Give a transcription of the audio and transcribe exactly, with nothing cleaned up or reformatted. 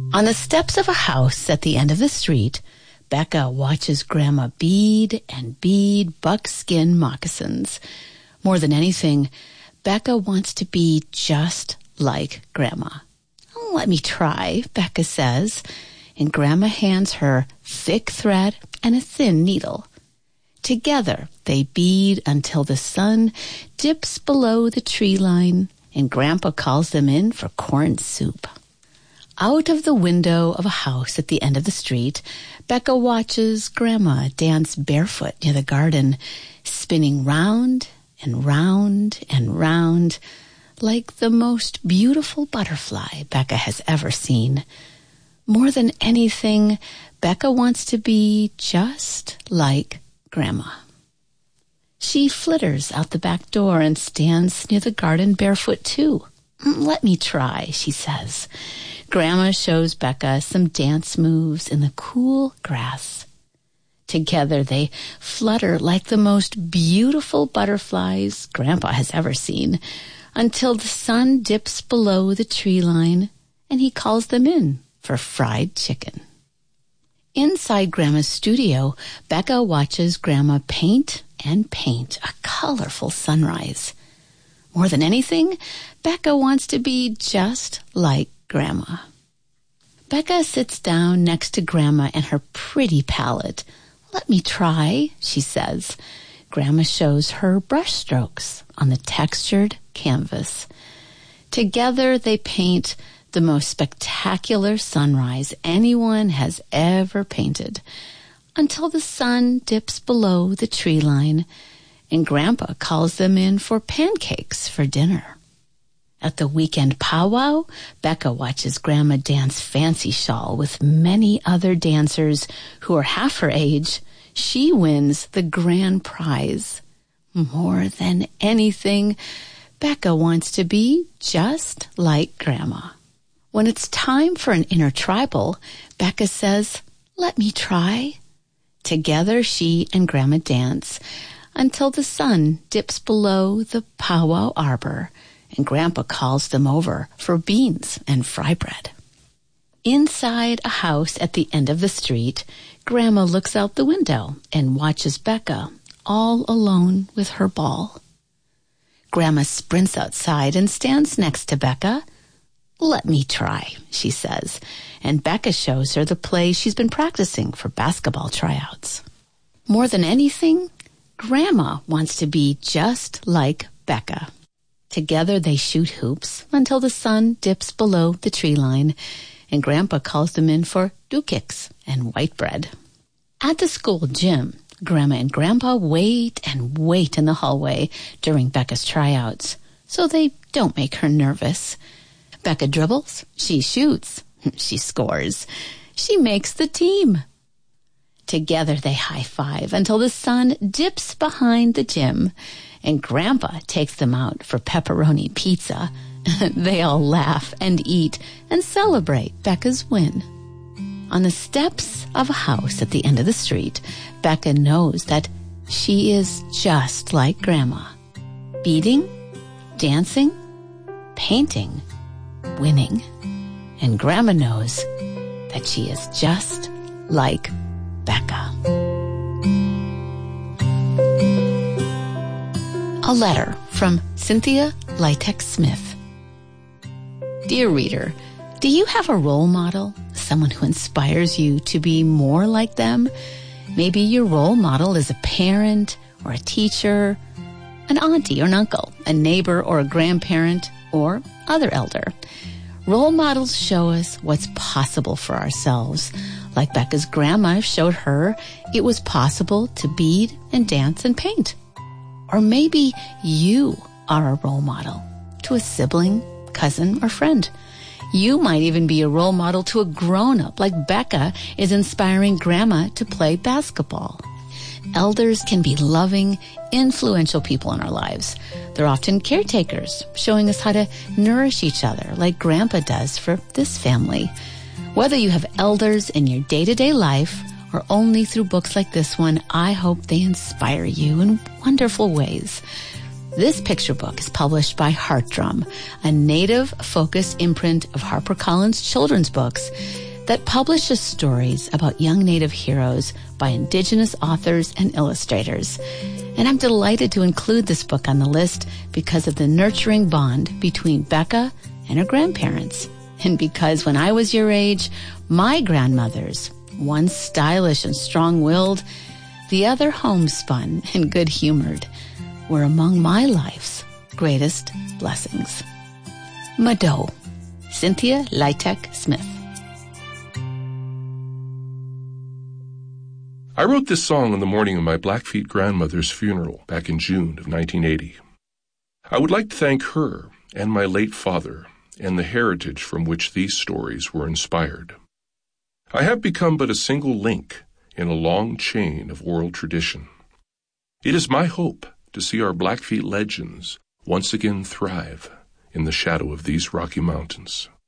On the steps of a house at the end of the street, Becca watches Grandma bead and bead buckskin moccasins. More than anything, Becca wants to be just like Grandma. "Oh, let me try," Becca says, and Grandma hands her thick thread and a thin needle. Together, they bead until the sun dips below the tree line, and Grandpa calls them in for corn soup. Out of the window of a house at the end of the street, Becca watches Grandma dance barefoot near the garden, spinning round and round and round like the most beautiful butterfly Becca has ever seen. More than anything, Becca wants to be just like Grandma. She flitters out the back door and stands near the garden barefoot too. "Let me try," she says. Grandma shows Becca some dance moves in the cool grass. Together they flutter like the most beautiful butterflies Grandpa has ever seen, until the sun dips below the tree line and he calls them in for fried chicken. Inside Grandma's studio, Becca watches Grandma paint and paint a colorful sunrise. More than anything, Becca wants to be just like Grandma. Becca sits down next to Grandma and her pretty palette. "Let me try," she says. Grandma shows her brush strokes on the textured canvas. Together they paint the most spectacular sunrise anyone has ever painted, until the sun dips below the tree line and Grandpa calls them in for pancakes for dinner. At the weekend powwow, Becca watches Grandma dance fancy shawl with many other dancers who are half her age. She wins the grand prize. More than anything, Becca wants to be just like Grandma. When it's time for an intertribal, Becca says, "Let me try." Together she and Grandma dance until the sun dips below the powwow arbor and Grandpa calls them over for beans and fry bread. Inside a house at the end of the street, Grandma looks out the window and watches Becca all alone with her ball. Grandma sprints outside and stands next to Becca. "Let me try," she says, and Becca shows her the play she's been practicing for basketball tryouts. More than anything, Grandma wants to be just like Becca. Together they shoot hoops until the sun dips below the tree line, and Grandpa calls them in for dukix and white bread. At the school gym, Grandma and Grandpa wait and wait in the hallway during Becca's tryouts, so they don't make her nervous. Becca dribbles, she shoots, she scores, she makes the team. Together they high-five until the sun dips behind the gym, and Grandpa takes them out for pepperoni pizza. They all laugh and eat and celebrate Becca's win. On the steps of a house at the end of the street, Becca knows that she is just like Grandma. Beading, dancing, painting, winning. And Grandma knows that she is just like Becca. A letter from Cynthia Lytek Smith. Dear reader, do you have a role model? Someone who inspires you to be more like them? Maybe your role model is a parent or a teacher, an auntie or an uncle, a neighbor or a grandparent, or other elder. Role models show us what's possible for ourselves. Like Becca's grandma showed her it was possible to bead and dance and paint. Or maybe you are a role model to a sibling, cousin, or friend. You might even be a role model to a grown-up, like Becca is inspiring Grandma to play basketball. Elders can be loving, influential people in our lives. They're often caretakers, showing us how to nourish each other, like Grandpa does for this family. Whether you have elders in your day-to-day life or only through books like this one, I hope they inspire you in wonderful ways. This picture book is published by Heartdrum, a native-focused imprint of HarperCollins children's books that publishes stories about young Native heroes by Indigenous authors and illustrators. And I'm delighted to include this book on the list because of the nurturing bond between Becca and her grandparents. And because when I was your age, my grandmothers, one stylish and strong-willed, the other homespun and good-humored, were among my life's greatest blessings. Mado, Cynthia Lytek Smith. I wrote this song on the morning of my Blackfeet grandmother's funeral back in June of nineteen eighty. I would like to thank her and my late father and the heritage from which these stories were inspired. I have become but a single link in a long chain of oral tradition. It is my hope to see our Blackfeet legends once again thrive in the shadow of these Rocky Mountains.